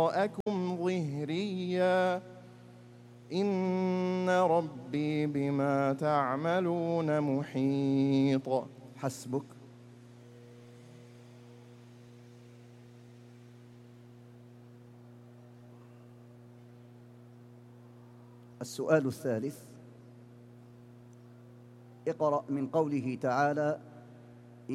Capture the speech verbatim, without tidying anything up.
وراءكم ظهريا إن ربي بما تعملون محيط. حسبك. السؤال الثالث: اقرأ من قوله تعالى: